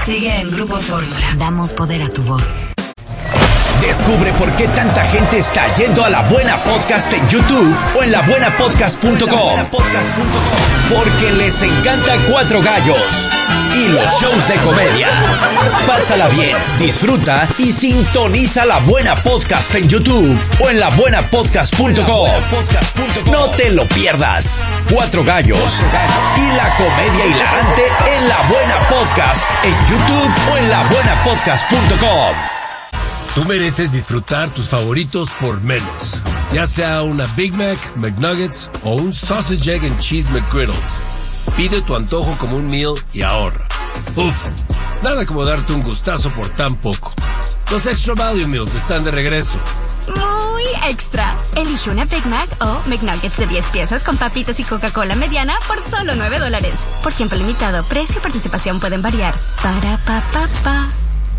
Sigue en Grupo Fórmula. Damos poder a tu voz. Descubre por qué tanta gente está yendo a La Buena Podcast en YouTube o en labuenapodcast.com. Porque les encanta Cuatro Gallos y los shows de comedia. Pásala bien, disfruta y sintoniza La Buena Podcast en YouTube o en labuenapodcast.com. No te lo pierdas. Cuatro Gallos y la comedia hilarante en La Buena Podcast en YouTube o en labuenapodcast.com. Tú mereces disfrutar tus favoritos por menos. Ya sea una Big Mac, McNuggets o un Sausage, Egg and Cheese McGriddles. Pide tu antojo como un meal y ahorra. Uf, nada como darte un gustazo por tan poco. Los Extra Value Meals están de regreso. Muy extra. Elige una Big Mac o McNuggets de 10 piezas con papitas y Coca-Cola mediana por solo $9. Por tiempo limitado, precio y participación pueden variar. Para pa pa pa.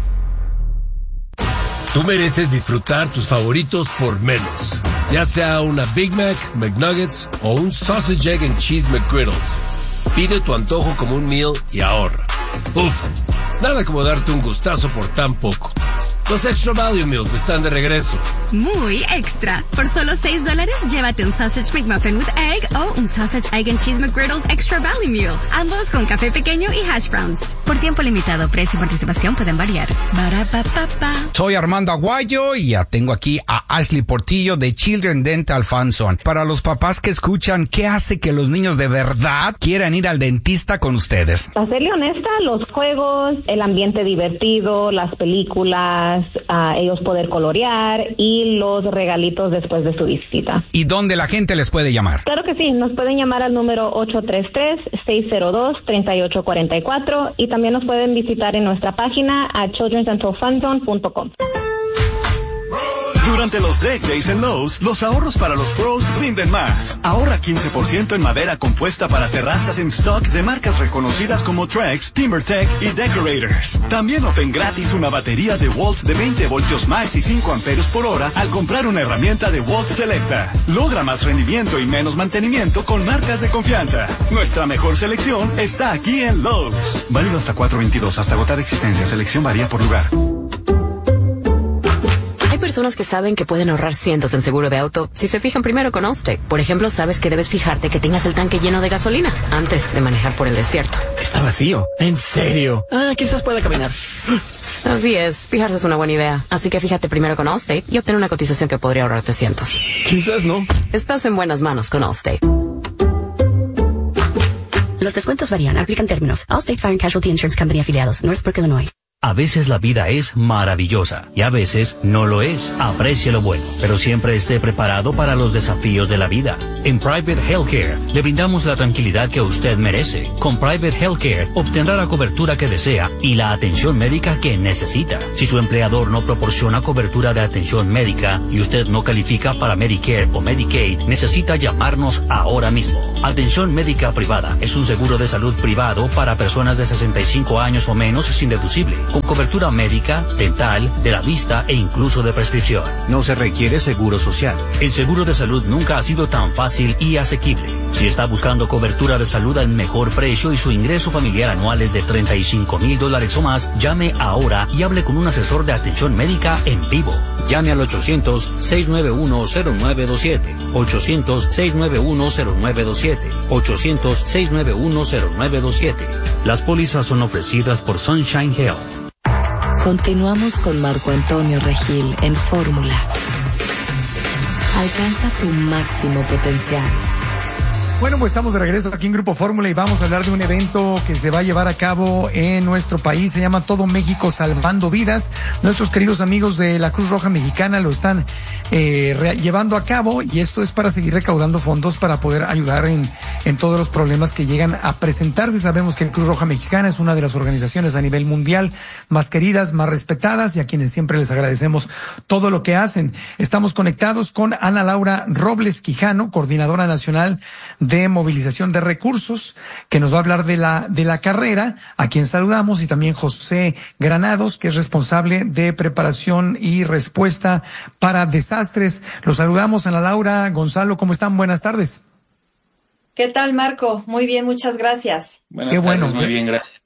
Tú mereces disfrutar tus favoritos por menos. Ya sea una Big Mac, McNuggets o un Sausage, Egg and Cheese McGriddles. Pide tu antojo como un meal y ahorra. Uf, nada como darte un gustazo por tan poco. Los Extra Value Meals están de regreso. Muy extra. Por solo $6, llévate un Sausage McMuffin with Egg o un Sausage, Egg and Cheese McGriddles Extra Value Meal. Ambos con café pequeño y hash browns. Por tiempo limitado, precio y participación pueden variar. Barapapapa. Soy Armando Aguayo y ya tengo aquí a Ashley Portillo de Children Dental Funson. Para los papás que escuchan, ¿qué hace que los niños de verdad quieran ir al dentista con ustedes? Para serle honesta, los juegos, el ambiente divertido, las películas, ellos poder colorear y los regalitos después de su visita. ¿Y dónde la gente les puede llamar? Claro que sí, nos pueden llamar al número 833-602-3844 y también nos pueden visitar en nuestra página a childrendentalfunzone.com. Durante los Deck Days en Lowe's, los ahorros para los pros rinden más. Ahorra 15% en madera compuesta para terrazas en stock de marcas reconocidas como Trex, TimberTech y Decorators. También obtén gratis una batería de Walt de 20 voltios más y 5 amperios por hora al comprar una herramienta de Walt Selecta. Logra más rendimiento y menos mantenimiento con marcas de confianza. Nuestra mejor selección está aquí en Lowe's. Válido hasta 4/22, hasta agotar existencia. Selección varía por lugar. Hay personas que saben que pueden ahorrar cientos en seguro de auto si se fijan primero con Allstate. Por ejemplo, sabes que debes fijarte que tengas el tanque lleno de gasolina antes de manejar por el desierto. Está vacío. ¿En serio? Quizás pueda caminar. Así es, fijarse es una buena idea. Así que fíjate primero con Allstate y obtén una cotización que podría ahorrarte cientos. Quizás no. Estás en buenas manos con Allstate. Los descuentos varían. Aplican términos. Allstate Fire and Casualty Insurance Company afiliados. Northbrook, Illinois. A veces la vida es maravillosa y a veces no lo es. Aprecie lo bueno, pero siempre esté preparado para los desafíos de la vida. En Private Healthcare le brindamos la tranquilidad que usted merece. Con Private Healthcare obtendrá la cobertura que desea y la atención médica que necesita. Si su empleador no proporciona cobertura de atención médica y usted no califica para Medicare o Medicaid, necesita llamarnos ahora mismo. Atención médica privada es un seguro de salud privado para personas de 65 años o menos sin deducible, con cobertura médica, dental, de la vista e incluso de prescripción. No se requiere seguro social. El seguro de salud nunca ha sido tan fácil y asequible. Si está buscando cobertura de salud al mejor precio y su ingreso familiar anual es de $35,000 o más, llame ahora y hable con un asesor de atención médica en vivo. Llame al 800-691-0927. 800-691-0927. 800-691-0927. Las pólizas son ofrecidas por Sunshine Health. Continuamos con Marco Antonio Regil en Fórmula. Alcanza tu máximo potencial. Bueno, pues estamos de regreso aquí en Grupo Fórmula y vamos a hablar de un evento que se va a llevar a cabo en nuestro país. Se llama Todo México Salvando Vidas. Nuestros queridos amigos de la Cruz Roja Mexicana lo están llevando a cabo y esto es para seguir recaudando fondos para poder ayudar en todos los problemas que llegan a presentarse. Sabemos que la Cruz Roja Mexicana es una de las organizaciones a nivel mundial más queridas, más respetadas y a quienes siempre les agradecemos todo lo que hacen. Estamos conectados con Ana Laura Robles Quijano, coordinadora nacional de movilización de recursos, que nos va a hablar de la carrera, a quien saludamos, y también José Granados, que es responsable de preparación y respuesta para desastres. Los saludamos, Ana Laura, Gonzalo, ¿cómo están? Buenas tardes. ¿Qué tal, Marco? Muy bien, muchas gracias. Buenas tardes, muy bien, gracias.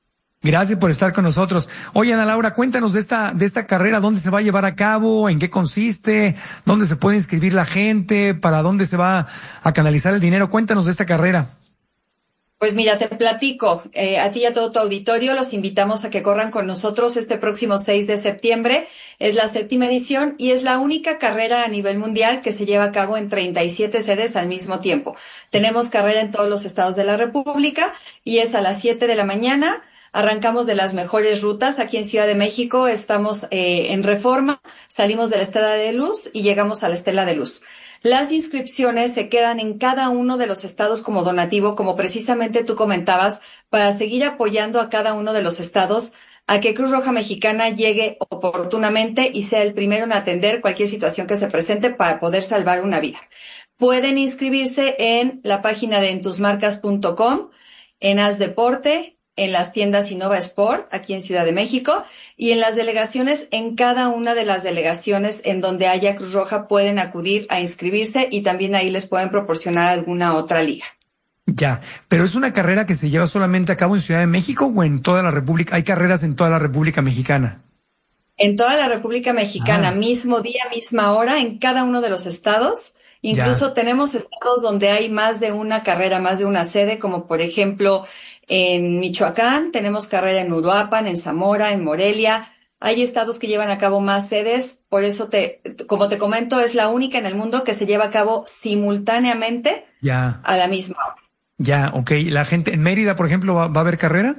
Gracias por estar con nosotros. Oye, Ana Laura, cuéntanos de esta carrera, ¿dónde se va a llevar a cabo? ¿En qué consiste? ¿Dónde se puede inscribir la gente? ¿Para dónde se va a canalizar el dinero? Cuéntanos de esta carrera. Pues mira, te platico, a ti y a todo tu auditorio los invitamos a que corran con nosotros este próximo 6 de septiembre. Es la 7ª edición y es la única carrera a nivel mundial que se lleva a cabo en 37 sedes al mismo tiempo. Tenemos carrera en todos los estados de la República y es a las 7 de la mañana. Arrancamos de las mejores rutas. Aquí en Ciudad de México estamos en Reforma, salimos de la Estela de Luz y llegamos a la Estela de Luz. Las inscripciones se quedan en cada uno de los estados como donativo, como precisamente tú comentabas, para seguir apoyando a cada uno de los estados a que Cruz Roja Mexicana llegue oportunamente y sea el primero en atender cualquier situación que se presente para poder salvar una vida. Pueden inscribirse en la página de entusmarcas.com, en Haz Deporte, en las tiendas Innova Sport, aquí en Ciudad de México, y en las delegaciones, en cada una de las delegaciones en donde haya Cruz Roja pueden acudir a inscribirse y también ahí les pueden proporcionar alguna otra liga. Ya, pero ¿es una carrera que se lleva solamente a cabo en Ciudad de México o en toda la República? ¿Hay carreras en toda la República Mexicana? En toda la República Mexicana, mismo día, misma hora, en cada uno de los estados. Incluso tenemos estados donde hay más de una carrera, más de una sede, como por ejemplo en Michoacán, tenemos carrera en Uruapan, en Zamora, en Morelia. Hay estados que llevan a cabo más sedes, por eso como te comento, es la única en el mundo que se lleva a cabo simultáneamente a la misma hora. Ya, ok. ¿La gente en Mérida, por ejemplo, va a haber carrera?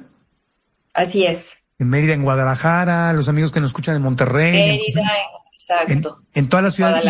Así es. En Mérida, en Guadalajara, los amigos que nos escuchan en Monterrey. Mérida, exacto. En todas las ciudades.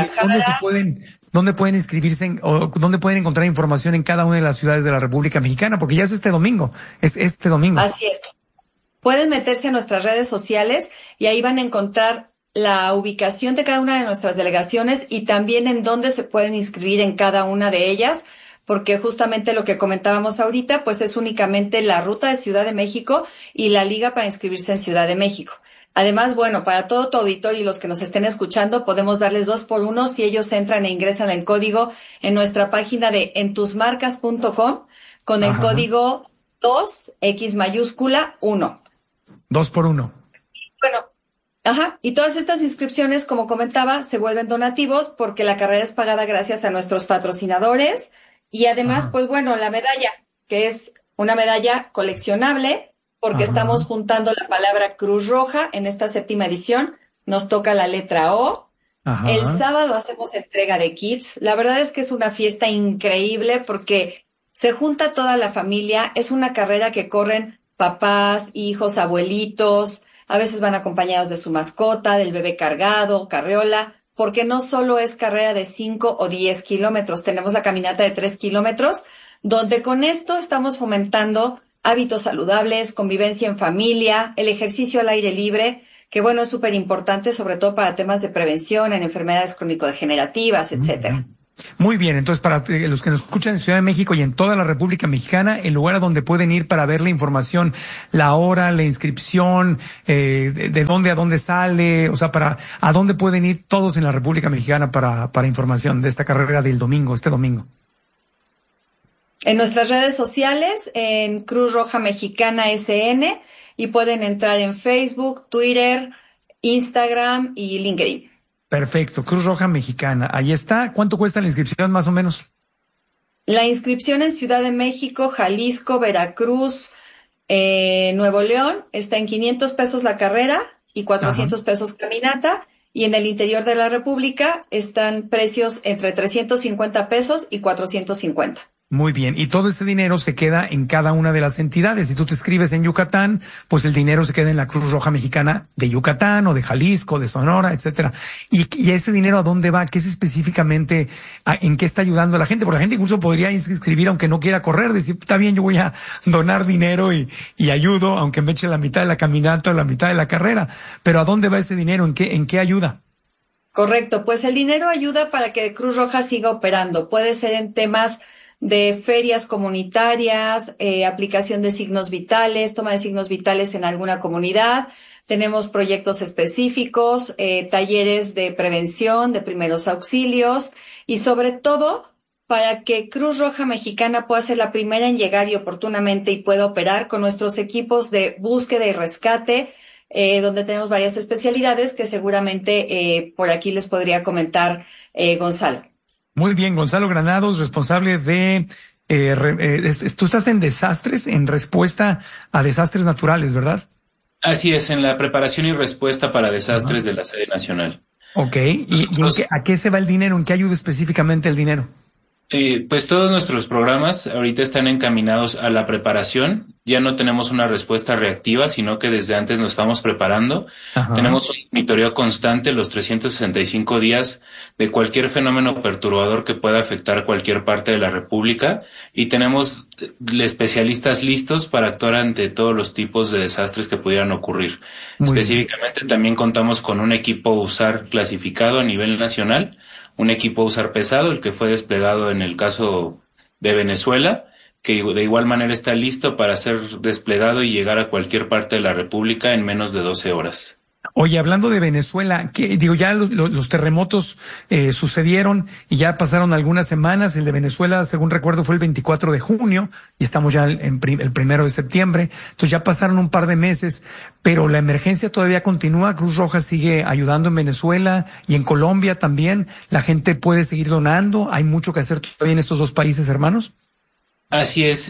¿Dónde pueden inscribirse o dónde pueden encontrar información en cada una de las ciudades de la República Mexicana? Porque ya es este domingo. Es este domingo. Así es. Pueden meterse a nuestras redes sociales y ahí van a encontrar la ubicación de cada una de nuestras delegaciones y también en dónde se pueden inscribir en cada una de ellas, porque justamente lo que comentábamos ahorita, pues es únicamente la ruta de Ciudad de México y la liga para inscribirse en Ciudad de México. Además, bueno, para todo tu auditorio y los que nos estén escuchando, podemos darles 2x1 si ellos entran e ingresan el código en nuestra página de entusmarcas.com con el código 2X mayúscula 1. 2x1. Bueno, y todas estas inscripciones, como comentaba, se vuelven donativos porque la carrera es pagada gracias a nuestros patrocinadores y además, pues bueno, la medalla, que es una medalla coleccionable, porque estamos juntando la palabra Cruz Roja en esta 7ª edición. Nos toca la letra O. El sábado hacemos entrega de kits. La verdad es que es una fiesta increíble porque se junta toda la familia. Es una carrera que corren papás, hijos, abuelitos. A veces van acompañados de su mascota, del bebé cargado, carriola, porque no solo es carrera de 5 o 10 kilómetros. Tenemos la caminata de 3 kilómetros, donde con esto estamos fomentando hábitos saludables, convivencia en familia, el ejercicio al aire libre, que bueno, es súper importante, sobre todo para temas de prevención en enfermedades crónico-degenerativas, etcétera. Muy bien, entonces para los que nos escuchan en Ciudad de México y en toda la República Mexicana, el lugar a donde pueden ir para ver la información, la hora, la inscripción, de dónde a dónde sale, o sea, a dónde pueden ir todos en la República Mexicana para información de esta carrera del domingo, este domingo. En nuestras redes sociales, en Cruz Roja Mexicana SN, y pueden entrar en Facebook, Twitter, Instagram y LinkedIn. Perfecto, Cruz Roja Mexicana, ahí está. ¿Cuánto cuesta la inscripción más o menos? La inscripción en Ciudad de México, Jalisco, Veracruz, Nuevo León, está en 500 pesos la carrera y 400 pesos caminata. Y en el interior de la República están precios entre 350 pesos y 450. Muy bien, y todo ese dinero se queda en cada una de las entidades. Si tú te escribes en Yucatán, pues el dinero se queda en la Cruz Roja Mexicana de Yucatán o de Jalisco, de Sonora, etcétera. Y ese dinero, ¿a dónde va? ¿Qué es específicamente, en qué está ayudando a la gente? Porque la gente incluso podría inscribir aunque no quiera correr, decir, está bien, yo voy a donar dinero y ayudo, aunque me eche la mitad de la caminata o la mitad de la carrera. Pero ¿a dónde va ese dinero? ¿En qué ayuda? Correcto, pues el dinero ayuda para que Cruz Roja siga operando. Puede ser en temas de ferias comunitarias, aplicación de signos vitales, toma de signos vitales en alguna comunidad. Tenemos proyectos específicos, talleres de prevención, de primeros auxilios y sobre todo para que Cruz Roja Mexicana pueda ser la primera en llegar y oportunamente y pueda operar con nuestros equipos de búsqueda y rescate, donde tenemos varias especialidades que seguramente por aquí les podría comentar Gonzalo. Muy bien, Gonzalo Granados, responsable de... tú estás en desastres, en respuesta a desastres naturales, ¿verdad? Así es, en la preparación y respuesta para desastres de la sede nacional. Ok, ¿y a qué se va el dinero? ¿En qué ayuda específicamente el dinero? Pues todos nuestros programas ahorita están encaminados a la preparación. Ya no tenemos una respuesta reactiva, sino que desde antes nos estamos preparando. Ajá. Tenemos un monitoreo constante los 365 días de cualquier fenómeno perturbador que pueda afectar cualquier parte de la República, y tenemos especialistas listos para actuar ante todos los tipos de desastres que pudieran ocurrir. Muy específicamente bien. También contamos con un equipo USAR clasificado a nivel nacional, un equipo USAR pesado, el que fue desplegado en el caso de Venezuela, que de igual manera está listo para ser desplegado y llegar a cualquier parte de la República en menos de 12 horas. Oye, hablando de Venezuela, ya los terremotos sucedieron y ya pasaron algunas semanas. El de Venezuela, según recuerdo, fue el 24 de junio y estamos ya el 1 de septiembre. Entonces ya pasaron un par de meses, pero la emergencia todavía continúa. Cruz Roja sigue ayudando en Venezuela y en Colombia también. La gente puede seguir donando. Hay mucho que hacer todavía en estos dos países, hermanos. Así es.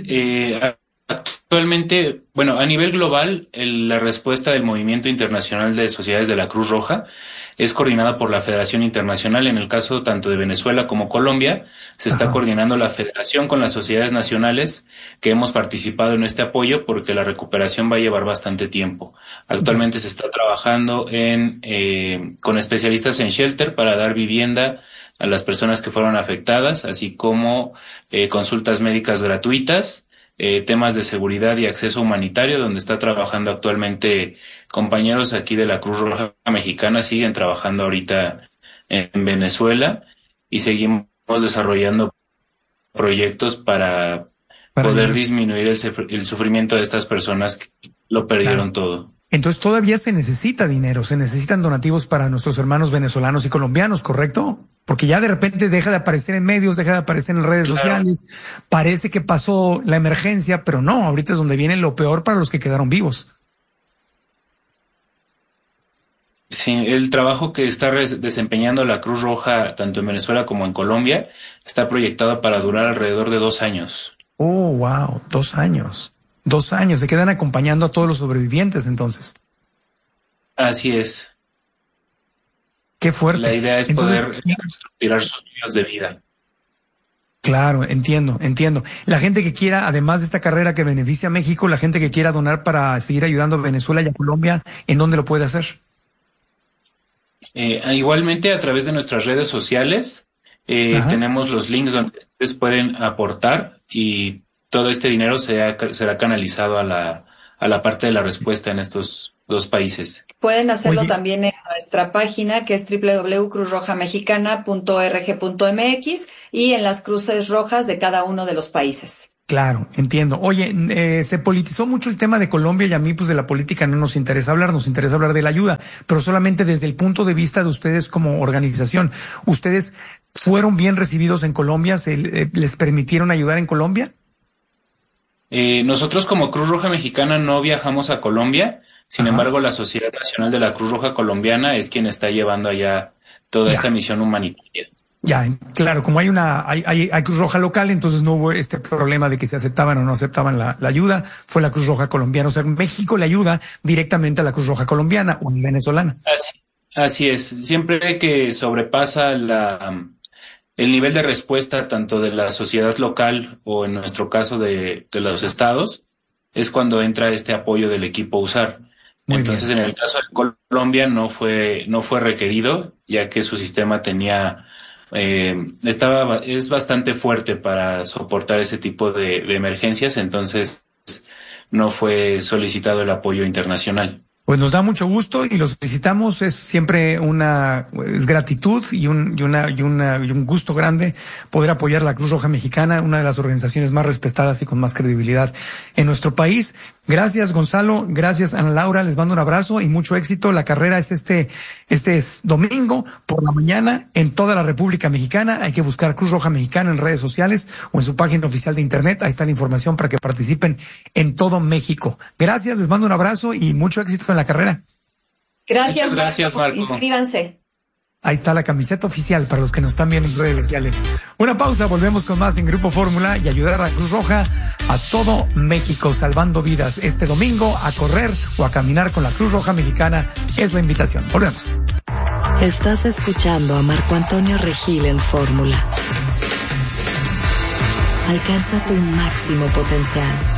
Actualmente, bueno, a nivel global, la respuesta del Movimiento Internacional de Sociedades de la Cruz Roja es coordinada por la Federación Internacional. En el caso tanto de Venezuela como Colombia, se está coordinando la Federación con las sociedades nacionales que hemos participado en este apoyo, porque la recuperación va a llevar bastante tiempo. Actualmente se está trabajando con especialistas en shelter para dar vivienda a las personas que fueron afectadas, así como consultas médicas gratuitas, temas de seguridad y acceso humanitario, donde está trabajando actualmente compañeros aquí de la Cruz Roja Mexicana. Siguen trabajando ahorita en Venezuela y seguimos desarrollando proyectos para poder disminuir el sufrimiento de estas personas que lo perdieron todo. Entonces todavía se necesita dinero, se necesitan donativos para nuestros hermanos venezolanos y colombianos, ¿correcto? Porque ya de repente deja de aparecer en medios, deja de aparecer en redes sociales. Parece que pasó la emergencia, pero no, ahorita es donde viene lo peor para los que quedaron vivos. Sí, el trabajo que está desempeñando la Cruz Roja, tanto en Venezuela como en Colombia, está proyectado para durar alrededor de 2 años. Oh, wow, 2 años. 2 años, se quedan acompañando a todos los sobrevivientes entonces. Así es. Qué fuerte. La idea es entonces, poder respirar sus vidas de vida. Claro, entiendo. La gente que quiera, además de esta carrera que beneficia a México, la gente que quiera donar para seguir ayudando a Venezuela y a Colombia, ¿en dónde lo puede hacer? Igualmente a través de nuestras redes sociales, tenemos los links donde ustedes pueden aportar, y todo este dinero será canalizado a la parte de la respuesta en estos 2 países. Pueden hacerlo también en nuestra página, que es www.cruzrojamexicana.org.mx, y en las cruces rojas de cada uno de los países. Claro, entiendo. Oye, se politizó mucho el tema de Colombia, y a mí pues de la política no nos interesa hablar, nos interesa hablar de la ayuda, pero solamente desde el punto de vista de ustedes como organización. ¿Ustedes fueron bien recibidos en Colombia? ¿Les permitieron ayudar en Colombia? Nosotros como Cruz Roja Mexicana no viajamos a Colombia. Sin embargo, la Sociedad Nacional de la Cruz Roja Colombiana es quien está llevando allá toda esta misión humanitaria. Ya, claro, como hay Cruz Roja local, entonces no hubo este problema de que se aceptaban o no aceptaban la ayuda. Fue la Cruz Roja colombiana. O sea, México le ayuda directamente a la Cruz Roja colombiana o venezolana. Así es. Siempre que sobrepasa el nivel de respuesta tanto de la sociedad local o en nuestro caso de los estados, es cuando entra este apoyo del equipo USAR. Entonces, en el caso de Colombia no fue requerido, ya que su sistema es bastante fuerte para soportar ese tipo de emergencias, entonces no fue solicitado el apoyo internacional. Pues nos da mucho gusto y los felicitamos. Es siempre es gratitud y un gusto grande poder apoyar la Cruz Roja Mexicana, una de las organizaciones más respetadas y con más credibilidad en nuestro país. Gracias, Gonzalo. Gracias, Ana Laura. Les mando un abrazo y mucho éxito. La carrera es este domingo por la mañana en toda la República Mexicana. Hay que buscar Cruz Roja Mexicana en redes sociales o en su página oficial de internet. Ahí está la información para que participen en todo México. Gracias, les mando un abrazo y mucho éxito en la carrera. Gracias, muchas gracias, Marco. Inscríbanse. Ahí está la camiseta oficial para los que nos están viendo en redes sociales. Una pausa, volvemos con más en Grupo Fórmula y ayudar a Cruz Roja a todo México salvando vidas. Este domingo a correr o a caminar con la Cruz Roja Mexicana es la invitación. Volvemos. Estás escuchando a Marco Antonio Regil en Fórmula. Alcanza tu máximo potencial.